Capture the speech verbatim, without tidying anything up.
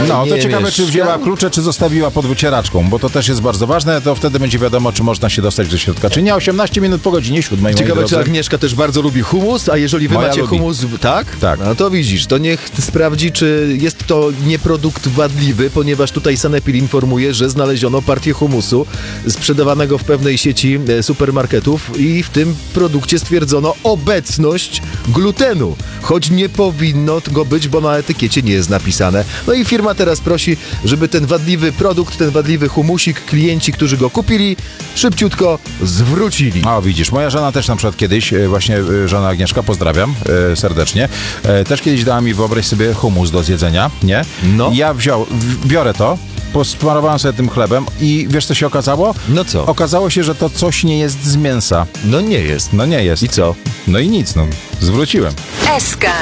No, nie to ciekawe, mieszka. czy wzięła klucze, czy zostawiła pod wycieraczką, bo to też jest bardzo ważne, to wtedy będzie wiadomo, czy można się dostać do środka, czy nie. osiemnaście minut po godzinie siódmej, moi Ciekawe, drodzy. czy Agnieszka też bardzo lubi humus, a jeżeli wy Moja macie lubi. humus, w- tak? Tak. No to widzisz, to niech sprawdzi, czy jest to nie produkt wadliwy, ponieważ tutaj Sanepid informuje, że znaleziono partię humusu sprzedawanego w pewnej sieci e, supermarketów i w tym produkcie stwierdzono obecność glutenu, choć nie powinno go być, bo na etykiecie nie jest napisane. No i firma teraz prosi, żeby ten wadliwy produkt, ten wadliwy humusik, klienci, którzy go kupili, szybciutko zwrócili. O, widzisz, moja żona też na przykład kiedyś, e, właśnie e, żona Agnieszka, pozdrawiam e, serdecznie, e, też kiedyś dała mi, wyobraź sobie, humus do zjedzenia, nie? No. I ja wziął, w, biorę to, posmarowałem sobie tym chlebem i wiesz, co się okazało? No co? Okazało się, że to coś nie jest z mięsa. No nie jest. No nie jest. I co? No i nic, no. Zwróciłem. S K.